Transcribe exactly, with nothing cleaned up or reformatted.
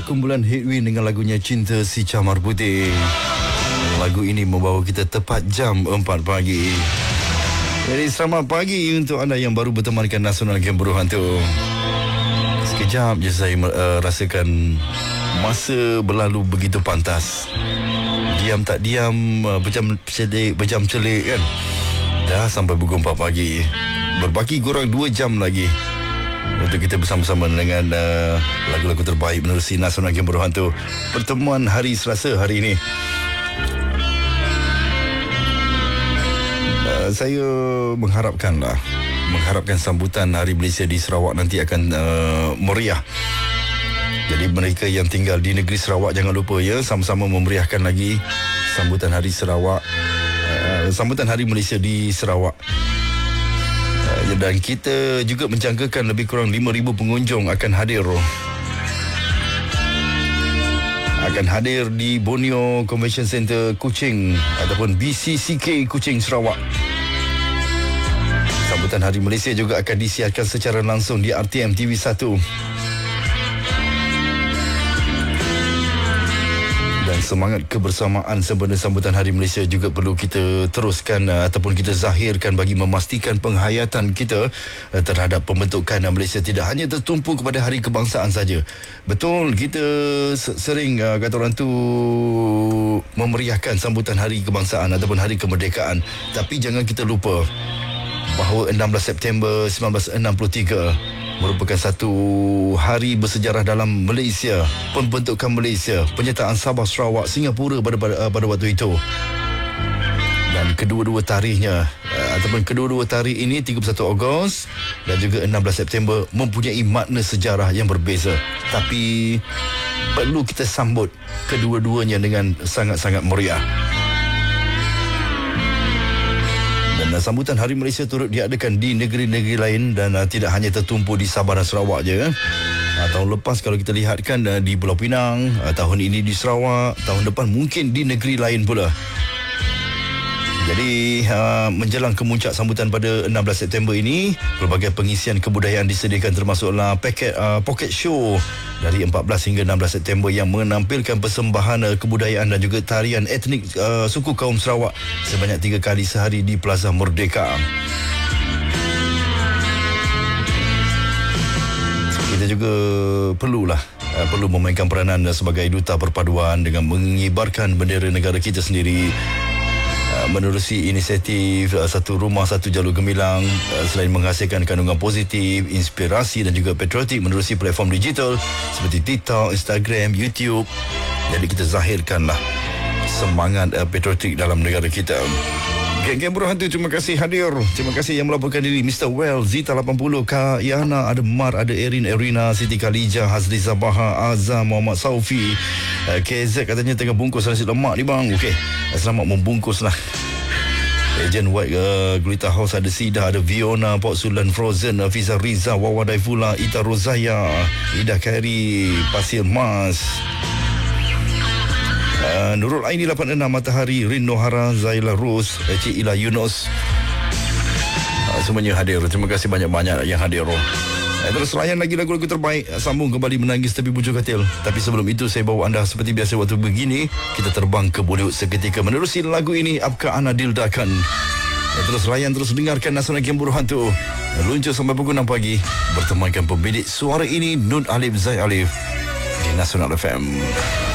kumpulan Hitwin dengan lagunya Cinta Si Camar Putih. Lagu ini membawa kita tepat jam empat pagi. Jadi selamat pagi untuk anda yang baru bertemankan Nasional Game Buruhan tu. Sekejap je saya uh, rasakan masa berlalu begitu pantas. Diam tak diam, uh, berjam celik, berjam celik kan. Dah sampai pukul empat pagi. Berbaki kurang dua jam lagi untuk kita bersama-sama dengan uh, lagu-lagu terbaik menerusi Nasional Game Buruhan tu. Pertemuan hari Selasa hari ini. Uh, saya mengharapkanlah mengharapkan sambutan Hari Malaysia di Sarawak nanti akan uh, meriah. Jadi mereka yang tinggal di negeri Sarawak jangan lupa ya, sama-sama memeriahkan lagi sambutan Hari Sarawak, uh, sambutan Hari Malaysia di Sarawak. Dan kita juga menjangkakan lebih kurang lima ribu pengunjung akan hadir akan hadir di Borneo Convention Center Kuching ataupun B C C K Kuching Sarawak. Sambutan Hari Malaysia juga akan disiarkan secara langsung di R T M T V satu. Dan semangat kebersamaan sempena sambutan Hari Malaysia juga perlu kita teruskan uh, ataupun kita zahirkan bagi memastikan penghayatan kita uh, terhadap pembentukan Malaysia tidak hanya tertumpu kepada Hari Kebangsaan saja. Betul, kita sering uh, kata orang tu memeriahkan sambutan Hari Kebangsaan ataupun Hari Kemerdekaan, tapi jangan kita lupa bahawa enam belas September sembilan belas enam puluh tiga merupakan satu hari bersejarah dalam Malaysia, pembentukan Malaysia, penyertaan Sabah, Sarawak, Singapura pada pada, pada waktu itu. Dan kedua-dua tarikhnya ataupun kedua-dua tarikh ini tiga puluh satu Ogos dan juga enam belas September mempunyai makna sejarah yang berbeza. Tapi perlu kita sambut kedua-duanya dengan sangat-sangat meriah. Dan sambutan Hari Malaysia turut diadakan di negeri-negeri lain dan uh, tidak hanya tertumpu di Sabah dan Sarawak je. Uh, tahun lepas kalau kita lihatkan uh, di Pulau Pinang, uh, tahun ini di Sarawak, tahun depan mungkin di negeri lain pula. Jadi uh, menjelang kemuncak sambutan pada enam belas September ini, pelbagai pengisian kebudayaan disediakan termasuklah paket uh, pocket show dari empat belas hingga enam belas September yang menampilkan persembahan uh, kebudayaan dan juga tarian etnik uh, suku kaum Sarawak sebanyak tiga kali sehari di Plaza Merdeka. Kita juga perlulah uh, perlu memainkan peranan uh, sebagai duta perpaduan dengan mengibarkan bendera negara kita sendiri. Menerusi inisiatif uh, Satu Rumah Satu Jalur Gemilang, uh, selain menghasilkan kandungan positif, inspirasi dan juga patriotik menerusi platform digital seperti TikTok, Instagram, YouTube. Jadi kita zahirkanlah semangat uh, patriotik dalam negara kita. Geng-geng Buruhan tu, terima kasih hadir. Terima kasih yang melaporkan diri. Mister Well, Zita lapan puluh, Kak Yana, ada Mar, ada Erin, Erina, Siti Khalijah, Hazli Zabaha, Azam, Muhammad Saufi. uh, K Z katanya tengah bungkus nasi lemak ni bang. Okey, selamat membungkus lah. Agent White, uh, Gulita House, ada Sida, ada Viona, Port Sulan Frozen, Fiza Riza, Wawa Daifula, Ita Rozaya, Ida Khairi, Pasir Mas, Uh, Nurul Aini lapan puluh enam, Matahari, Rin Nohara, Zaila Rose, Cik Ila Yunus, uh, semuanya hadir. Terima kasih banyak-banyak yang hadir. uh, Terus layan lagi lagu-lagu terbaik. uh, Sambung kembali menangis tepi bujur katil. Tapi sebelum itu saya bawa anda seperti biasa waktu begini, kita terbang ke Bollywood seketika menerusi lagu ini, Apka Ana Dildakan. uh, Terus layan, terus dengarkan Nasional Game Buruhan tu. uh, Luncur sampai pukul enam pagi bertemankan pembidik suara ini, Nun Alif Zai Alif di Nasional F M.